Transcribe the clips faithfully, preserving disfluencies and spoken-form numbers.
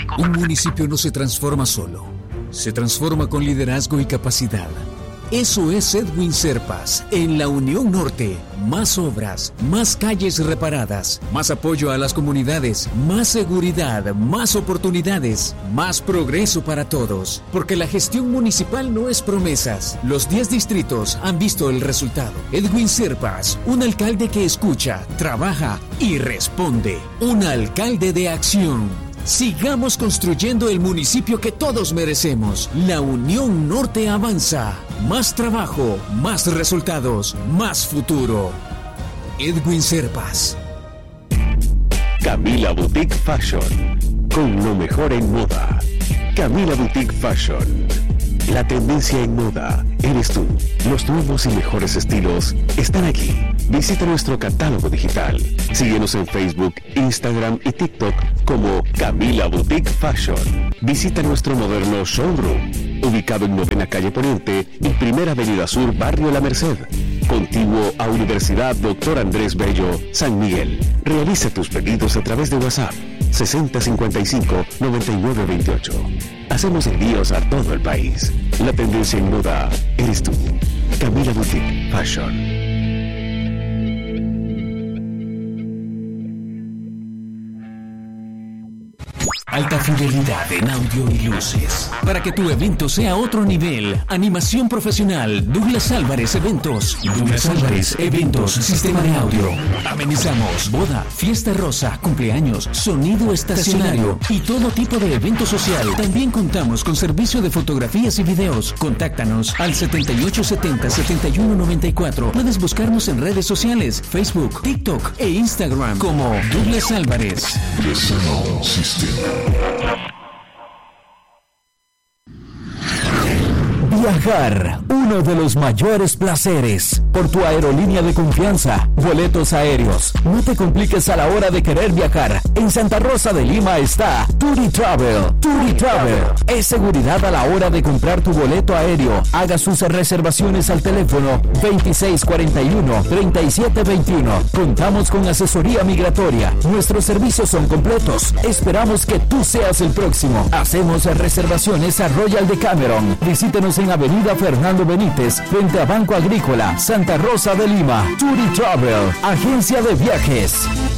Un municipio no se transforma solo, se transforma con liderazgo y capacidad. Eso es Edwin Serpas, en la Unión Norte. Más obras, más calles reparadas, más apoyo a las comunidades, más seguridad, más oportunidades, más progreso para todos. Porque la gestión municipal no es promesas. Los diez distritos han visto el resultado. Edwin Serpas, un alcalde que escucha, trabaja y responde. Un alcalde de acción. Sigamos construyendo el municipio que todos merecemos. La Unión Norte avanza. Más trabajo, más resultados, más futuro. Edwin Serpas. Camila Boutique Fashion. Con lo mejor en moda. Camila Boutique Fashion. La tendencia en moda eres tú. Los nuevos y mejores estilos están aquí. Visita nuestro catálogo digital. Síguenos en Facebook, Instagram y TikTok como Camila Boutique Fashion. Visita nuestro moderno showroom, ubicado en Novena Calle Poniente y Primera Avenida Sur, Barrio La Merced, contiguo a Universidad Doctor Andrés Bello, San Miguel. Realiza tus pedidos a través de WhatsApp sesenta cincuenta y cinco noventa y nueve veintiocho. Hacemos envíos a todo el país. La tendencia en moda eres tú. Camila Boutique Fashion. Alta fidelidad en audio y luces. Para que tu evento sea otro nivel. Animación profesional. Douglas Álvarez Eventos. Douglas Álvarez Eventos. Sistema de audio. Amenizamos boda, fiesta rosa, cumpleaños, sonido estacionario y todo tipo de evento social. También contamos con servicio de fotografías y videos. Contáctanos al setenta y ocho setenta setenta y uno noventa y cuatro. Puedes buscarnos en redes sociales, Facebook, TikTok e Instagram como Douglas Álvarez. Viajar, uno de los mayores placeres. Por tu aerolínea de confianza, Boletos Aéreos. No te compliques a la hora de querer viajar. En Santa Rosa de Lima está Turi Travel. Turi Travel es seguridad a la hora de comprar tu boleto aéreo. Haga sus reservaciones al teléfono veintiséis cuarenta y uno treinta y siete veintiuno. Contamos con asesoría migratoria. Nuestros servicios son completos. Esperamos que tú seas el próximo. Hacemos reservaciones a Royal Decameron. Visítenos en Avenida Fernando Benítez, frente a Banco Agrícola, Santa Rosa de Lima. Turi Travel, agencia de viajes.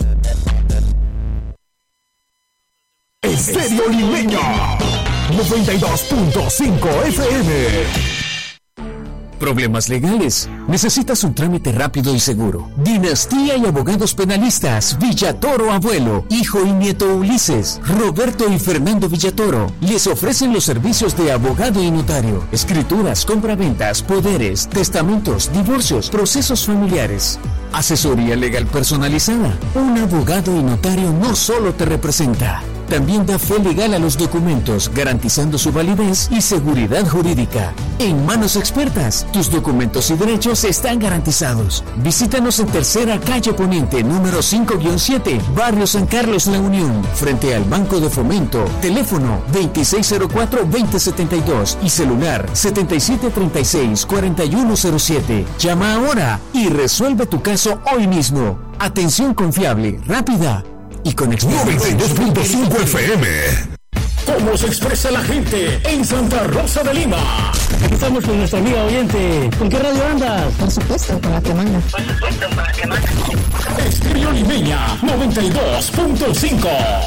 Estéreo Limeño noventa y dos punto cinco F M. Problemas legales. ¿Necesitas un trámite rápido y seguro? Dinastía y Abogados Penalistas. Villatoro Abuelo, hijo y nieto Ulises, Roberto y Fernando Villatoro. Les ofrecen los servicios de abogado y notario. Escrituras, compraventas, poderes, testamentos, divorcios, procesos familiares. Asesoría legal personalizada. Un abogado y notario no solo te representa, también da fe legal a los documentos, garantizando su validez y seguridad jurídica. En manos expertas, tus documentos y derechos están garantizados. Visítanos en Tercera Calle Poniente, número cinco guión siete, Barrio San Carlos La Unión, frente al Banco de Fomento. Teléfono veintiséis cero cuatro veinte setenta y dos y celular setenta y siete treinta y seis cuarenta y uno cero siete. Llama ahora y resuelve tu caso hoy mismo. Atención confiable, rápida y con experiencia. noventa y dos punto cinco F M. ¿Cómo se expresa la gente en Santa Rosa de Lima? Aquí estamos con nuestra amiga oyente. ¿Con qué radio andas? Por supuesto, con la que manda. Por supuesto, con la que manda. Estéreo Limeña noventa y dos punto cinco.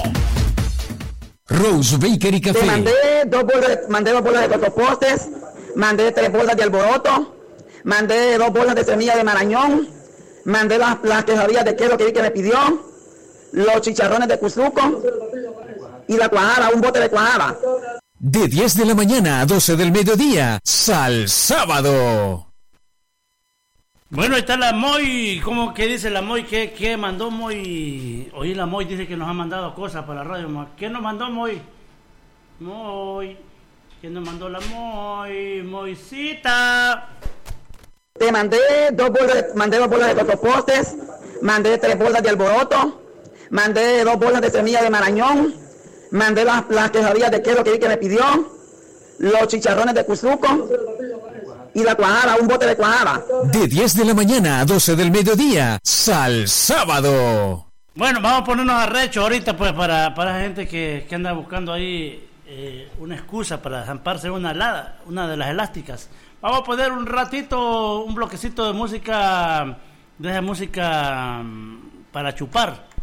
Rose Baker y Café. Te mandé dos bolas de, mandé dos bolas de totopostes, mandé tres bolas de alboroto, mandé dos bolas de semilla de marañón, mandé las, las quesadillas de queso que vi que me pidió, los chicharrones de cuzuco y la cuajada, un bote de cuajada. De diez de la mañana a doce del mediodía, Sal Sábado. Bueno, ahí está la Moy. ¿Cómo que dice la Moy? ¿Qué, qué mandó Moy? Oye, la Moy dice que nos ha mandado cosas para la radio. ¿Qué nos mandó Moy? Moy. ¿Quién nos mandó la Moy? Moycita. Te mandé dos bolas, mandé dos bolas de totopostes, mandé tres bolas de alboroto, mandé dos bolas de semilla de marañón, mandé las, las quesadillas de queso que vi que me pidió, los chicharrones de cuzuco y la cuajada, un bote de cuajada. De diez de la mañana a doce del mediodía, Sal Sábado. Bueno, vamos a ponernos a recho ahorita, pues, para, para la gente que, que anda buscando ahí eh, una excusa para zamparse una helada, una de las elásticas. Vamos a poner un ratito, un bloquecito de música, de esa música um, para chupar.